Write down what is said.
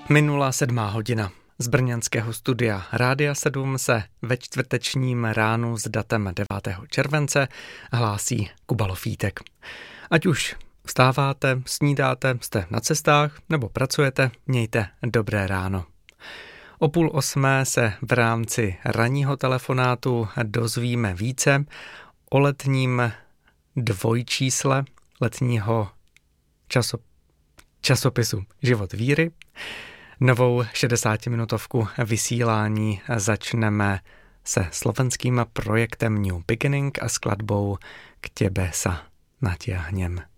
Minula 7. hodina. Z brněnského studia Rádia 7 se ve čtvrtečním ránu s datem 9. července hlásí Kuba Lofítek. Ať už vstáváte, snídáte, jste na cestách nebo pracujete, mějte dobré ráno. O 7:30 se v rámci ranního telefonátu dozvíme více o letním dvojčísle letního časopisu Život víry. Novou 60-minutovku vysílání začneme se slovenským projektem New Beginning a skladbou K tebe sa natiahnem.